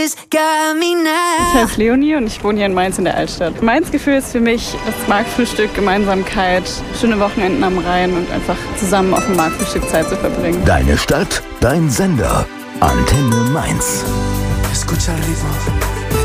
Ich heiße Leonie und ich wohne hier in Mainz in der Altstadt. Mainz-Gefühl ist für mich das Marktfrühstück, Gemeinsamkeit, schöne Wochenenden am Rhein und einfach zusammen auf dem Marktfrühstück Zeit zu verbringen. Deine Stadt, dein Sender. Antenne Mainz. Escucha el ritmo.